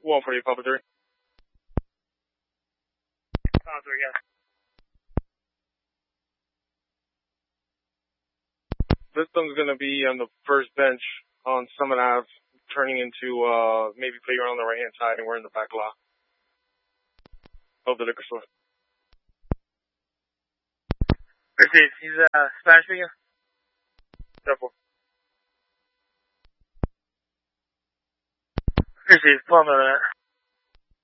148, Papa 3. Papa 3, yeah. This one's going to be on the first bench on Summit Ave, turning into maybe playground on the right-hand side, and we're in the back lot of the liquor store. Received. He's Spanish speaking? Therefore. Received. Pull him over that.